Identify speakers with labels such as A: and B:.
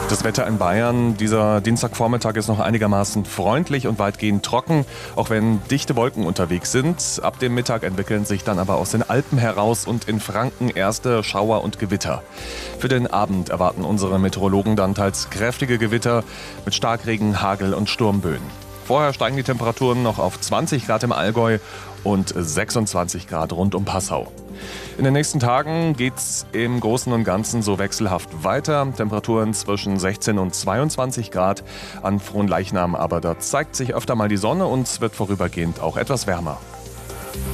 A: Das Wetter in Bayern, dieser Dienstagvormittag ist noch einigermaßen freundlich und weitgehend trocken, auch wenn dichte Wolken unterwegs sind. Ab dem Mittag entwickeln sich dann aber aus den Alpen heraus und in Franken erste Schauer und Gewitter. Für den Abend erwarten unsere Meteorologen dann teils kräftige Gewitter mit Starkregen, Hagel und Sturmböen. Vorher steigen die Temperaturen noch auf 20 Grad im Allgäu und 26 Grad rund um Passau. In den nächsten Tagen geht's im Großen und Ganzen so wechselhaft weiter. Temperaturen zwischen 16 und 22 Grad. An Fronleichnam aber da zeigt sich öfter mal die Sonne und es wird vorübergehend auch etwas wärmer.